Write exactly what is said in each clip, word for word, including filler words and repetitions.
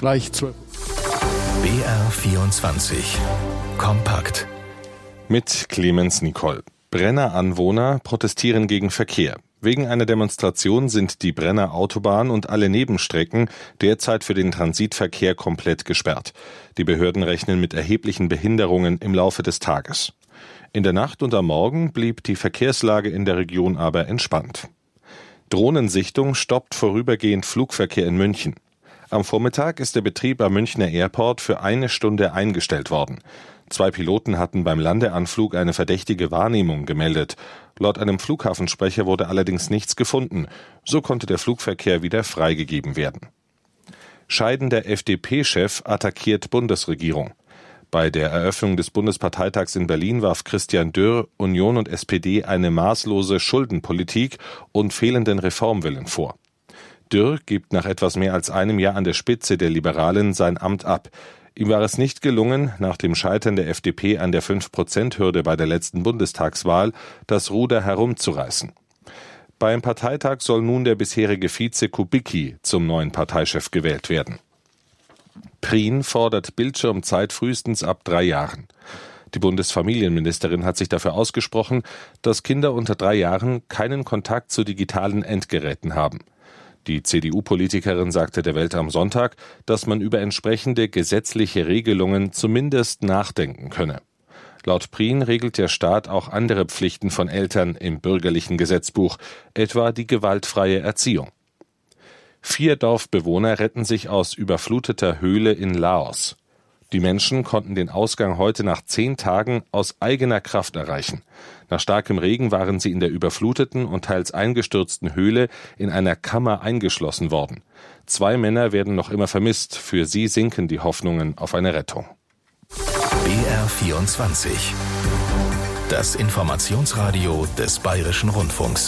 gleich zwölf. B R vierundzwanzig Kompakt mit Clemens Nicol. Brenner Anwohner protestieren gegen Verkehr. Wegen einer Demonstration sind die Brenner Autobahn und alle Nebenstrecken derzeit für den Transitverkehr komplett gesperrt. Die Behörden rechnen mit erheblichen Behinderungen im Laufe des Tages. In der Nacht und am Morgen blieb die Verkehrslage in der Region aber entspannt. Drohnensichtung stoppt vorübergehend Flugverkehr in München. Am Vormittag ist der Betrieb am Münchner Airport für eine Stunde eingestellt worden. Zwei Piloten hatten beim Landeanflug eine verdächtige Wahrnehmung gemeldet. Laut einem Flughafensprecher wurde allerdings nichts gefunden. So konnte der Flugverkehr wieder freigegeben werden. Scheidender F D P-Chef attackiert Bundesregierung. Bei der Eröffnung des Bundesparteitags in Berlin warf Christian Dürr Union und S P D eine maßlose Schuldenpolitik und fehlenden Reformwillen vor. Dürr gibt nach etwas mehr als einem Jahr an der Spitze der Liberalen sein Amt ab. Ihm war es nicht gelungen, nach dem Scheitern der F D P an der fünf Prozent Hürde bei der letzten Bundestagswahl das Ruder herumzureißen. Beim Parteitag soll nun der bisherige Vize Kubicki zum neuen Parteichef gewählt werden. Prien fordert Bildschirmzeit frühestens ab drei Jahren. Die Bundesfamilienministerin hat sich dafür ausgesprochen, dass Kinder unter drei Jahren keinen Kontakt zu digitalen Endgeräten haben. Die C D U-Politikerin sagte der Welt am Sonntag, dass man über entsprechende gesetzliche Regelungen zumindest nachdenken könne. Laut Prien regelt der Staat auch andere Pflichten von Eltern im bürgerlichen Gesetzbuch, etwa die gewaltfreie Erziehung. Vier Dorfbewohner retten sich aus überfluteter Höhle in Laos. Die Menschen konnten den Ausgang heute nach zehn Tagen aus eigener Kraft erreichen. Nach starkem Regen waren sie in der überfluteten und teils eingestürzten Höhle in einer Kammer eingeschlossen worden. Zwei Männer werden noch immer vermisst. Für sie sinken die Hoffnungen auf eine Rettung. B R vierundzwanzig. Das Informationsradio des Bayerischen Rundfunks.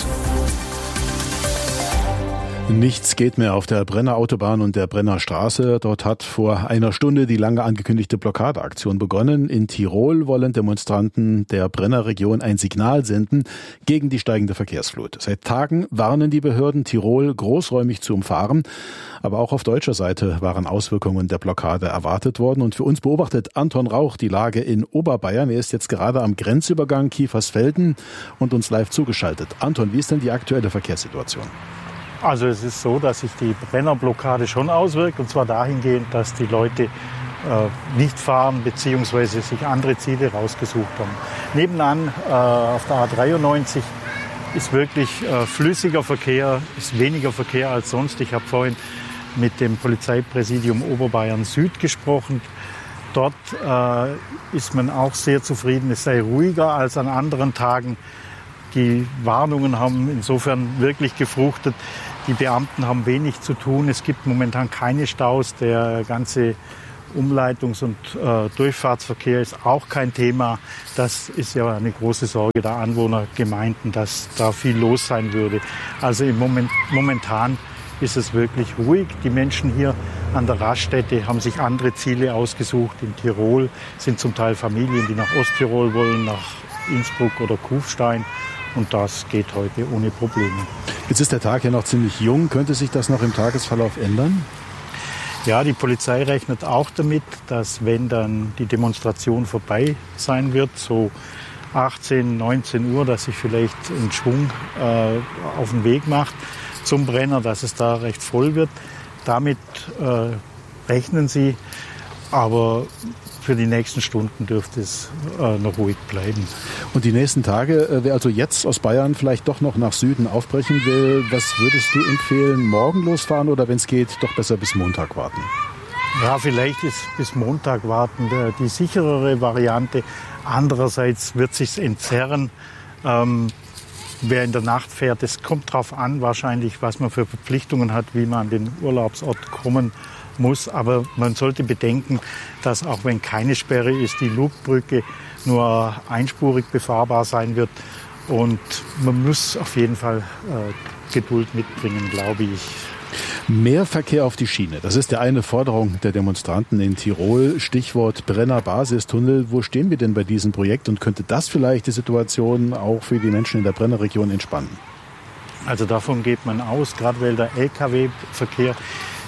Nichts geht mehr auf der Brenner Autobahn und der Brenner Straße. Dort hat vor einer Stunde die lange angekündigte Blockadeaktion begonnen. In Tirol wollen Demonstranten der Brenner Region ein Signal senden gegen die steigende Verkehrsflut. Seit Tagen warnen die Behörden, Tirol großräumig zu umfahren. Aber auch auf deutscher Seite waren Auswirkungen der Blockade erwartet worden. Und für uns beobachtet Anton Rauch die Lage in Oberbayern. Er ist jetzt gerade am Grenzübergang Kiefersfelden und uns live zugeschaltet. Anton, wie ist denn die aktuelle Verkehrssituation? Also es ist so, dass sich die Brennerblockade schon auswirkt, und zwar dahingehend, dass die Leute äh, nicht fahren bzw. sich andere Ziele rausgesucht haben. Nebenan äh, auf der A dreiundneunzig ist wirklich äh, flüssiger Verkehr, ist weniger Verkehr als sonst. Ich habe vorhin mit dem Polizeipräsidium Oberbayern Süd gesprochen. Dort äh, ist man auch sehr zufrieden. Es sei ruhiger als an anderen Tagen. Die Warnungen haben insofern wirklich gefruchtet. Die Beamten haben wenig zu tun. Es gibt momentan keine Staus. Der ganze Umleitungs- und äh, Durchfahrtsverkehr ist auch kein Thema. Das ist ja eine große Sorge der Anwohnergemeinden, dass da viel los sein würde. Also im Moment, momentan ist es wirklich ruhig. Die Menschen hier an der Raststätte haben sich andere Ziele ausgesucht. In Tirol sind zum Teil Familien, die nach Osttirol wollen, nach Innsbruck oder Kufstein. Und das geht heute ohne Probleme. Jetzt ist der Tag ja noch ziemlich jung. Könnte sich das noch im Tagesverlauf ändern? Ja, die Polizei rechnet auch damit, dass wenn dann die Demonstration vorbei sein wird, so achtzehn, neunzehn Uhr, dass sich vielleicht ein Schwung äh, auf den Weg macht zum Brenner, dass es da recht voll wird. Damit äh, rechnen sie, aber für die nächsten Stunden dürfte es äh, noch ruhig bleiben. Und die nächsten Tage, äh, wer also jetzt aus Bayern vielleicht doch noch nach Süden aufbrechen will, was würdest du empfehlen, morgen losfahren oder wenn es geht, doch besser bis Montag warten? Ja, vielleicht ist bis Montag warten der, die sicherere Variante. Andererseits wird es sich entzerren. Ähm, wer in der Nacht fährt, es kommt darauf an, wahrscheinlich, was man für Verpflichtungen hat, wie man an den Urlaubsort kommen muss. Aber man sollte bedenken, dass auch wenn keine Sperre ist, die Lugbrücke nur einspurig befahrbar sein wird. Und man muss auf jeden Fall äh, Geduld mitbringen, glaube ich. Mehr Verkehr auf die Schiene. Das ist ja eine Forderung der Demonstranten in Tirol. Stichwort Brenner Basistunnel. Wo stehen wir denn bei diesem Projekt? Und könnte das vielleicht die Situation auch für die Menschen in der Brennerregion entspannen? Also davon geht man aus, gerade weil der L K W-Verkehr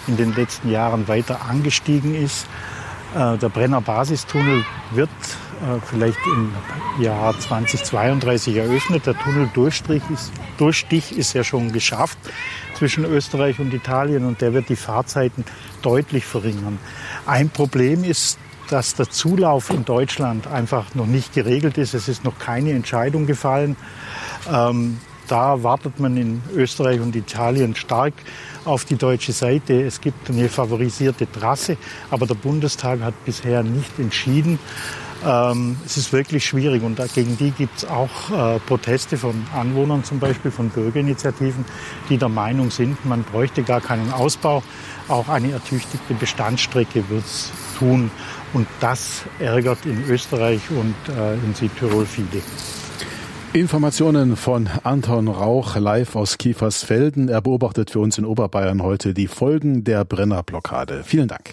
in den letzten Jahren weiter angestiegen ist. Der Brenner Basistunnel wird vielleicht im Jahr zweitausendzweiunddreißig eröffnet. Der Tunneldurchstich ist, Durchstich ist ja schon geschafft zwischen Österreich und Italien und der wird die Fahrzeiten deutlich verringern. Ein Problem ist, dass der Zulauf in Deutschland einfach noch nicht geregelt ist. Es ist noch keine Entscheidung gefallen. Ähm, da wartet man in Österreich und Italien stark auf die deutsche Seite. Es gibt eine favorisierte Trasse, aber der Bundestag hat bisher nicht entschieden. Ähm, es ist wirklich schwierig und gegen die gibt es auch äh, Proteste von Anwohnern, zum Beispiel von Bürgerinitiativen, die der Meinung sind, man bräuchte gar keinen Ausbau. Auch eine ertüchtigte Bestandsstrecke wird es tun. Und das ärgert in Österreich und äh, in Südtirol viele. Informationen von Anton Rauch live aus Kiefersfelden. Er beobachtet für uns in Oberbayern heute die Folgen der Brennerblockade. Vielen Dank.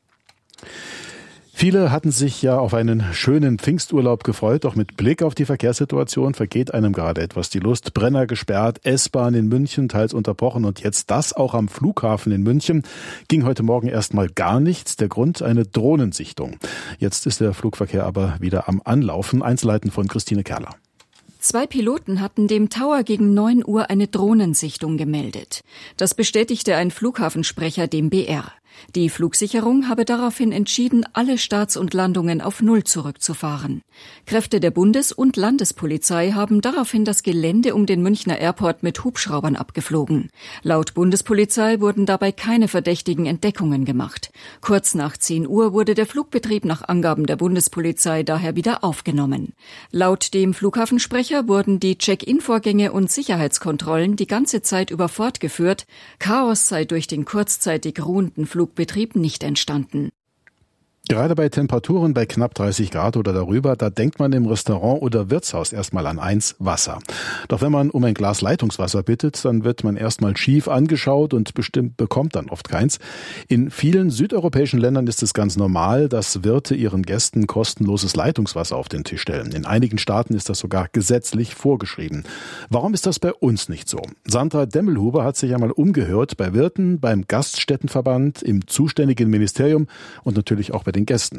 Viele hatten sich ja auf einen schönen Pfingsturlaub gefreut, doch mit Blick auf die Verkehrssituation vergeht einem gerade etwas die Lust. Brenner gesperrt, S-Bahn in München teils unterbrochen und jetzt das auch am Flughafen in München. Ging heute Morgen erstmal gar nichts. Der Grund eine Drohnensichtung. Jetzt ist der Flugverkehr aber wieder am Anlaufen. Einzelheiten von Christine Kerler. Zwei Piloten hatten dem Tower gegen neun Uhr eine Drohnensichtung gemeldet. Das bestätigte ein Flughafensprecher dem B R. Die Flugsicherung habe daraufhin entschieden, alle Starts und Landungen auf Null zurückzufahren. Kräfte der Bundes- und Landespolizei haben daraufhin das Gelände um den Münchner Airport mit Hubschraubern abgeflogen. Laut Bundespolizei wurden dabei keine verdächtigen Entdeckungen gemacht. Kurz nach zehn Uhr wurde der Flugbetrieb nach Angaben der Bundespolizei daher wieder aufgenommen. Laut dem Flughafensprecher wurden die Check-in-Vorgänge und Sicherheitskontrollen die ganze Zeit über fortgeführt. Chaos sei durch den kurzzeitig ruhenden Flug Betrieb nicht entstanden. Gerade bei Temperaturen bei knapp dreißig Grad oder darüber, da denkt man im Restaurant oder Wirtshaus erstmal an eins, Wasser. Doch wenn man um ein Glas Leitungswasser bittet, dann wird man erstmal schief angeschaut und bestimmt bekommt dann oft keins. In vielen südeuropäischen Ländern ist es ganz normal, dass Wirte ihren Gästen kostenloses Leitungswasser auf den Tisch stellen. In einigen Staaten ist das sogar gesetzlich vorgeschrieben. Warum ist das bei uns nicht so? Sandra Demmelhuber hat sich einmal umgehört bei Wirten, beim Gaststättenverband, im zuständigen Ministerium und natürlich auch bei den Gästen.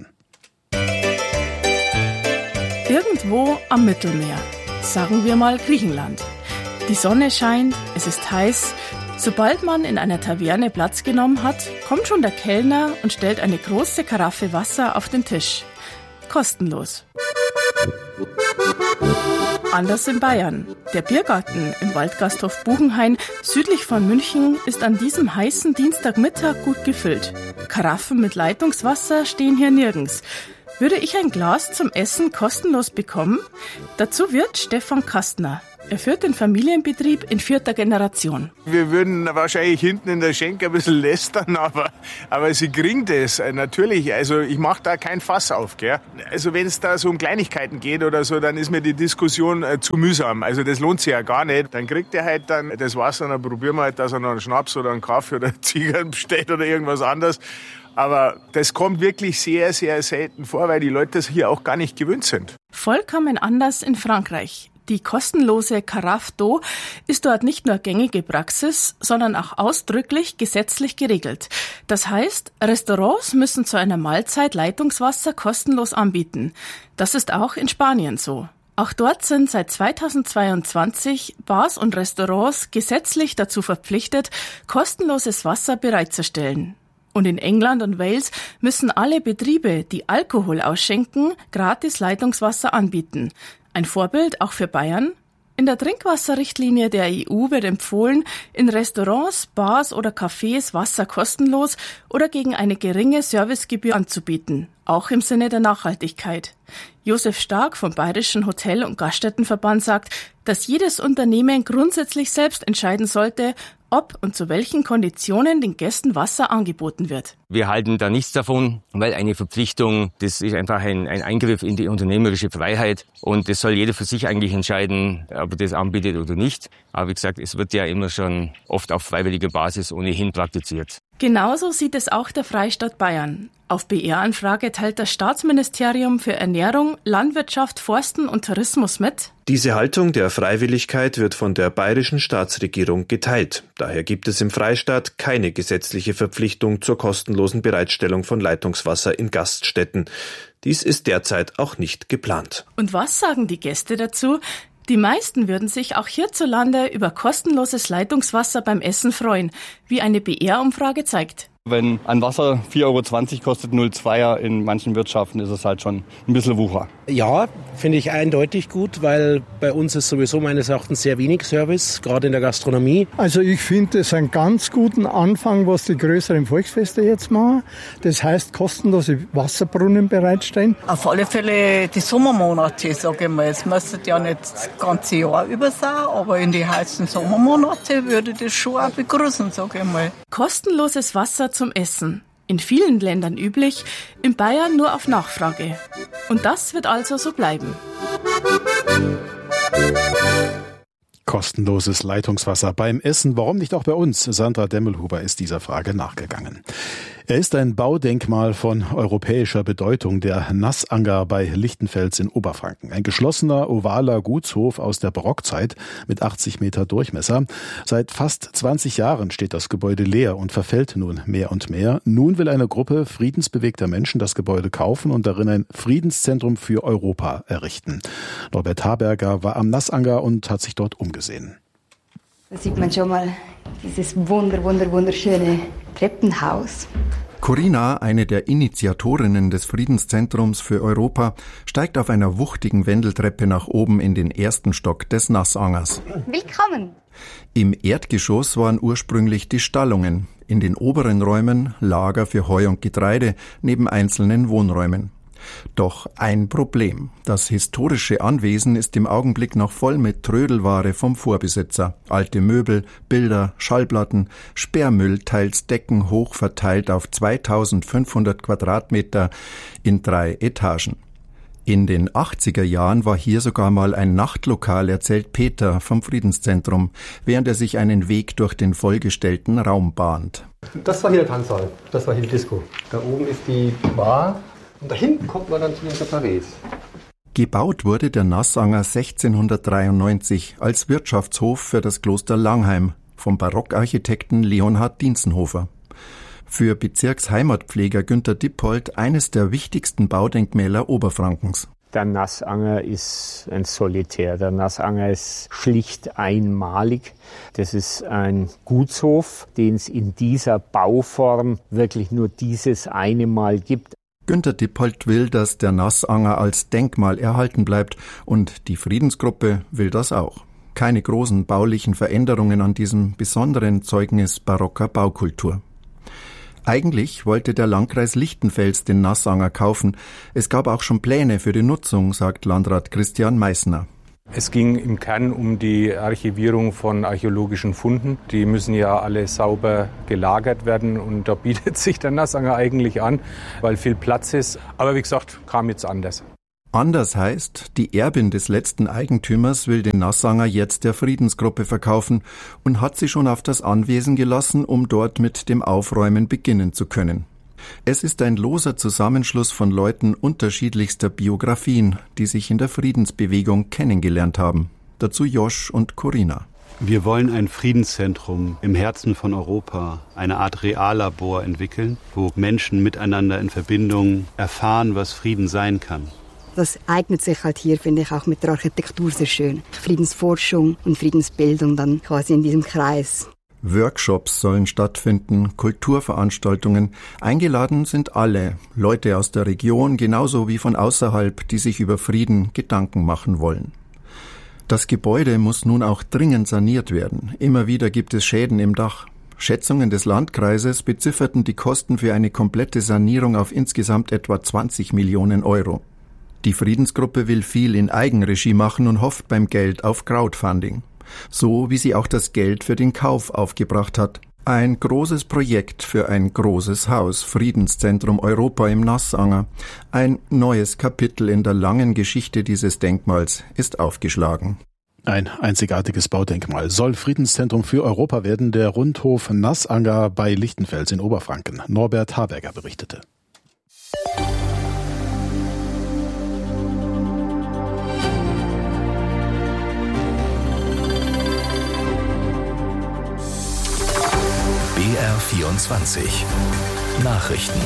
Irgendwo am Mittelmeer, sagen wir mal Griechenland. Die Sonne scheint, es ist heiß. Sobald man in einer Taverne Platz genommen hat, kommt schon der Kellner und stellt eine große Karaffe Wasser auf den Tisch. Kostenlos. Anders in Bayern. Der Biergarten im Waldgasthof Buchenhain südlich von München ist an diesem heißen Dienstagmittag gut gefüllt. Karaffen mit Leitungswasser stehen hier nirgends. Würde ich ein Glas zum Essen kostenlos bekommen? Dazu wird Stefan Kastner. Er führt den Familienbetrieb in vierter Generation. Wir würden wahrscheinlich hinten in der Schenke ein bisschen lästern, aber, aber sie kriegen das natürlich. Also ich mache da kein Fass auf. Gell? Also wenn es da so um Kleinigkeiten geht oder so, dann ist mir die Diskussion äh, zu mühsam. Also das lohnt sich ja gar nicht. Dann kriegt er halt dann das Wasser und dann probieren wir halt, dass er noch einen Schnaps oder einen Kaffee oder Zigarren bestellt oder irgendwas anderes. Aber das kommt wirklich sehr, sehr selten vor, weil die Leute das hier auch gar nicht gewöhnt sind. Vollkommen anders in Frankreich. Die kostenlose Carafe d'eau ist dort nicht nur gängige Praxis, sondern auch ausdrücklich gesetzlich geregelt. Das heißt, Restaurants müssen zu einer Mahlzeit Leitungswasser kostenlos anbieten. Das ist auch in Spanien so. Auch dort sind seit zweitausendzweiundzwanzig Bars und Restaurants gesetzlich dazu verpflichtet, kostenloses Wasser bereitzustellen. Und in England und Wales müssen alle Betriebe, die Alkohol ausschenken, gratis Leitungswasser anbieten. Ein Vorbild auch für Bayern? In der Trinkwasserrichtlinie der E U wird empfohlen, in Restaurants, Bars oder Cafés Wasser kostenlos oder gegen eine geringe Servicegebühr anzubieten, auch im Sinne der Nachhaltigkeit. Josef Stark vom Bayerischen Hotel- und Gaststättenverband sagt, dass jedes Unternehmen grundsätzlich selbst entscheiden sollte, ob und zu welchen Konditionen den Gästen Wasser angeboten wird. Wir halten da nichts davon, weil eine Verpflichtung, das ist einfach ein, ein Eingriff in die unternehmerische Freiheit und das soll jeder für sich eigentlich entscheiden, ob er das anbietet oder nicht. Aber wie gesagt, es wird ja immer schon oft auf freiwilliger Basis ohnehin praktiziert. Genauso sieht es auch der Freistaat Bayern. Auf B R-Anfrage teilt das Staatsministerium für Ernährung, Landwirtschaft, Forsten und Tourismus mit: Diese Haltung der Freiwilligkeit wird von der bayerischen Staatsregierung geteilt. Daher gibt es im Freistaat keine gesetzliche Verpflichtung zur kostenlosen Bereitstellung von Leitungswasser in Gaststätten. Dies ist derzeit auch nicht geplant. Und was sagen die Gäste dazu? Die meisten würden sich auch hierzulande über kostenloses Leitungswasser beim Essen freuen, wie eine B R-Umfrage zeigt. Wenn ein Wasser vier Euro zwanzig kostet, null Komma zwei in manchen Wirtschaften, ist es halt schon ein bisschen Wucher. Ja, finde ich eindeutig gut, weil bei uns ist sowieso meines Erachtens sehr wenig Service, gerade in der Gastronomie. Also ich finde es einen ganz guten Anfang, was die größeren Volksfeste jetzt machen. Das heißt, kostenlose Wasserbrunnen bereitstellen. Auf alle Fälle die Sommermonate, sage ich mal. Es müsste ja nicht das ganze Jahr über sein, aber in die heißen Sommermonate würde ich das schon auch begrüßen, sage ich mal. Kostenloses Wasser zum Essen. In vielen Ländern üblich, in Bayern nur auf Nachfrage. Und das wird also so bleiben. Kostenloses Leitungswasser beim Essen, warum nicht auch bei uns? Sandra Demmelhuber ist dieser Frage nachgegangen. Er ist ein Baudenkmal von europäischer Bedeutung, der Nassanger bei Lichtenfels in Oberfranken. Ein geschlossener, ovaler Gutshof aus der Barockzeit mit achtzig Meter Durchmesser. Seit fast zwanzig Jahren steht das Gebäude leer und verfällt nun mehr und mehr. Nun will eine Gruppe friedensbewegter Menschen das Gebäude kaufen und darin ein Friedenszentrum für Europa errichten. Norbert Haberger war am Nassanger und hat sich dort umgesehen. Da sieht man schon mal dieses wunder, wunder, wunderschöne Treppenhaus. Corinna, eine der Initiatorinnen des Friedenszentrums für Europa, steigt auf einer wuchtigen Wendeltreppe nach oben in den ersten Stock des Nassangers. Willkommen! Im Erdgeschoss waren ursprünglich die Stallungen, in den oberen Räumen Lager für Heu und Getreide neben einzelnen Wohnräumen. Doch ein Problem. Das historische Anwesen ist im Augenblick noch voll mit Trödelware vom Vorbesitzer. Alte Möbel, Bilder, Schallplatten, Sperrmüll, teils Decken hoch verteilt auf zweitausendfünfhundert Quadratmeter in drei Etagen. In den achtziger Jahren war hier sogar mal ein Nachtlokal, erzählt Peter vom Friedenszentrum, während er sich einen Weg durch den vollgestellten Raum bahnt. Das war hier der Tanzsaal, das war hier die Disco. Da oben ist die Bar. Und da hinten kommt man dann zu den Separés. Gebaut wurde der Nassanger sechzehnhundertdreiundneunzig als Wirtschaftshof für das Kloster Langheim vom Barockarchitekten Leonhard Dientzenhofer. Für Bezirksheimatpfleger Günter Dippold eines der wichtigsten Baudenkmäler Oberfrankens. Der Nassanger ist ein Solitär. Der Nassanger ist schlicht einmalig. Das ist ein Gutshof, den es in dieser Bauform wirklich nur dieses eine Mal gibt. Günter Dippold will, dass der Nassanger als Denkmal erhalten bleibt und die Friedensgruppe will das auch. Keine großen baulichen Veränderungen an diesem besonderen Zeugnis barocker Baukultur. Eigentlich wollte der Landkreis Lichtenfels den Nassanger kaufen. Es gab auch schon Pläne für die Nutzung, sagt Landrat Christian Meissner. Es ging im Kern um die Archivierung von archäologischen Funden. Die müssen ja alle sauber gelagert werden und da bietet sich der Nassanger eigentlich an, weil viel Platz ist. Aber wie gesagt, kam jetzt anders. Anders heißt, die Erbin des letzten Eigentümers will den Nassanger jetzt der Friedensgruppe verkaufen und hat sie schon auf das Anwesen gelassen, um dort mit dem Aufräumen beginnen zu können. Es ist ein loser Zusammenschluss von Leuten unterschiedlichster Biografien, die sich in der Friedensbewegung kennengelernt haben. Dazu Josch und Corinna. Wir wollen ein Friedenszentrum im Herzen von Europa, eine Art Reallabor entwickeln, wo Menschen miteinander in Verbindung erfahren, was Frieden sein kann. Das eignet sich halt hier, finde ich, auch mit der Architektur sehr schön. Friedensforschung und Friedensbildung dann quasi in diesem Kreis. Workshops sollen stattfinden, Kulturveranstaltungen. Eingeladen sind alle, Leute aus der Region genauso wie von außerhalb, die sich über Frieden Gedanken machen wollen. Das Gebäude muss nun auch dringend saniert werden. Immer wieder gibt es Schäden im Dach. Schätzungen des Landkreises bezifferten die Kosten für eine komplette Sanierung auf insgesamt etwa zwanzig Millionen Euro. Die Friedensgruppe will viel in Eigenregie machen und hofft beim Geld auf Crowdfunding. So wie sie auch das Geld für den Kauf aufgebracht hat. Ein großes Projekt für ein großes Haus, Friedenszentrum Europa im Nassanger. Ein neues Kapitel in der langen Geschichte dieses Denkmals ist aufgeschlagen. Ein einzigartiges Baudenkmal soll Friedenszentrum für Europa werden. Der Rundhof Nassanger bei Lichtenfels in Oberfranken. Norbert Haberger berichtete. B R vierundzwanzig Nachrichten.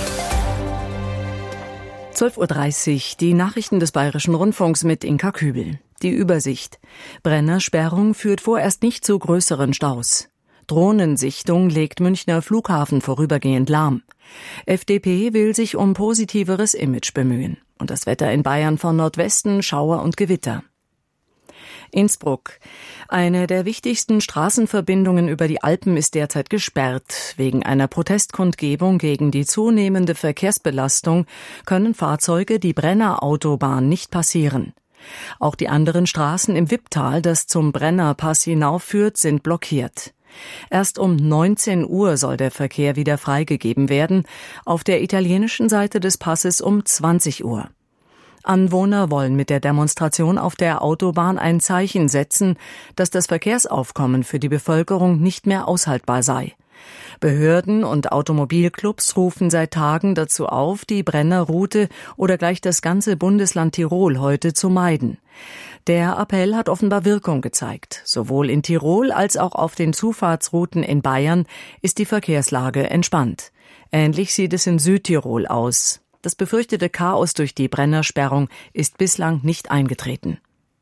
zwölf Uhr dreißig, die Nachrichten des Bayerischen Rundfunks mit Inka Kübel. Die Übersicht. Brennersperrung führt vorerst nicht zu größeren Staus. Drohnensichtung legt Münchner Flughafen vorübergehend lahm. F D P will sich um positiveres Image bemühen. Und das Wetter in Bayern von Nordwesten, Schauer und Gewitter. Innsbruck. Eine der wichtigsten Straßenverbindungen über die Alpen ist derzeit gesperrt. Wegen einer Protestkundgebung gegen die zunehmende Verkehrsbelastung können Fahrzeuge die Brenner Autobahn nicht passieren. Auch die anderen Straßen im Wipptal, das zum Brennerpass hinaufführt, sind blockiert. Erst um neunzehn Uhr soll der Verkehr wieder freigegeben werden, auf der italienischen Seite des Passes um zwanzig Uhr. Anwohner wollen mit der Demonstration auf der Autobahn ein Zeichen setzen, dass das Verkehrsaufkommen für die Bevölkerung nicht mehr aushaltbar sei. Behörden und Automobilclubs rufen seit Tagen dazu auf, die Brennerroute oder gleich das ganze Bundesland Tirol heute zu meiden. Der Appell hat offenbar Wirkung gezeigt. Sowohl in Tirol als auch auf den Zufahrtsrouten in Bayern ist die Verkehrslage entspannt. Ähnlich sieht es in Südtirol aus. Das befürchtete Chaos durch die Brennersperrung ist bislang nicht eingetreten.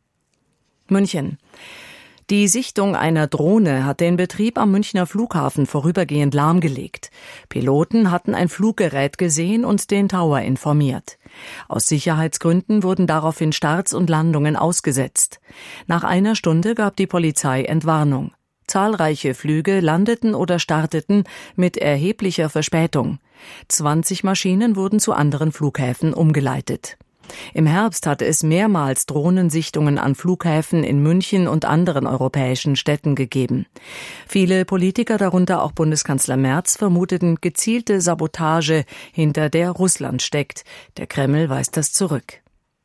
München. Die Sichtung einer Drohne hat den Betrieb am Münchner Flughafen vorübergehend lahmgelegt. Piloten hatten ein Fluggerät gesehen und den Tower informiert. Aus Sicherheitsgründen wurden daraufhin Starts und Landungen ausgesetzt. Nach einer Stunde gab die Polizei Entwarnung. Zahlreiche Flüge landeten oder starteten mit erheblicher Verspätung. zwanzig Maschinen wurden zu anderen Flughäfen umgeleitet. Im Herbst hatte es mehrmals Drohnensichtungen an Flughäfen in München und anderen europäischen Städten gegeben. Viele Politiker, darunter auch Bundeskanzler Merz, vermuteten gezielte Sabotage, hinter der Russland steckt. Der Kreml weist das zurück.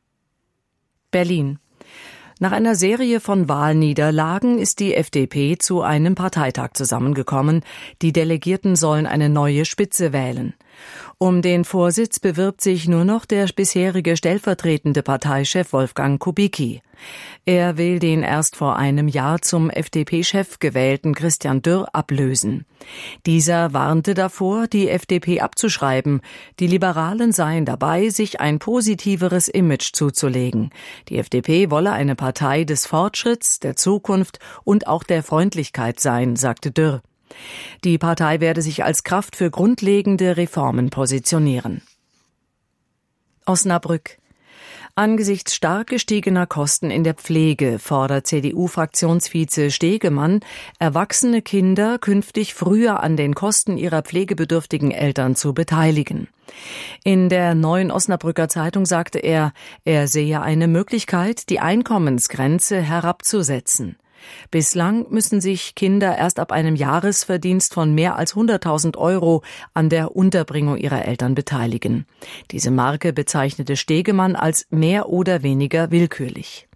Berlin. Nach einer Serie von Wahlniederlagen ist die F D P zu einem Parteitag zusammengekommen. Die Delegierten sollen eine neue Spitze wählen. Um den Vorsitz bewirbt sich nur noch der bisherige stellvertretende Parteichef Wolfgang Kubicki. Er will den erst vor einem Jahr zum F D P-Chef gewählten Christian Dürr ablösen. Dieser warnte davor, die F D P abzuschreiben. Die Liberalen seien dabei, sich ein positiveres Image zuzulegen. Die F D P wolle eine Partei des Fortschritts, der Zukunft und auch der Freundlichkeit sein, sagte Dürr. Die Partei werde sich als Kraft für grundlegende Reformen positionieren. Osnabrück. Angesichts stark gestiegener Kosten in der Pflege fordert C D U-Fraktionsvize Stegemann, erwachsene Kinder künftig früher an den Kosten ihrer pflegebedürftigen Eltern zu beteiligen. In der Neuen Osnabrücker Zeitung sagte er, er sehe eine Möglichkeit, die Einkommensgrenze herabzusetzen. Bislang müssen sich Kinder erst ab einem Jahresverdienst von mehr als hunderttausend Euro an der Unterbringung ihrer Eltern beteiligen. Diese Marke bezeichnete Stegemann als mehr oder weniger willkürlich.